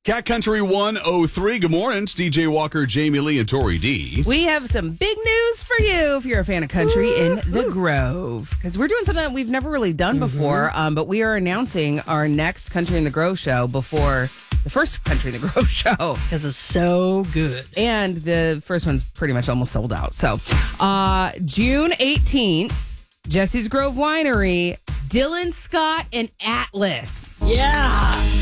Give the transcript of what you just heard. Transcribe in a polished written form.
Cat Country 103. Good morning. It's DJ Walker, Jamie Lee, and Tori D. We have some big news for you if you're a fan of country in the Grove. Because we're doing something that we've never really done before, but we are announcing our next Country in the Grove show before the first Country in the Grove show. Because it's so good. And the first one's pretty much almost sold out. So, June 18th, Jesse's Grove Winery, Dylan Scott and Atlas. Yeah.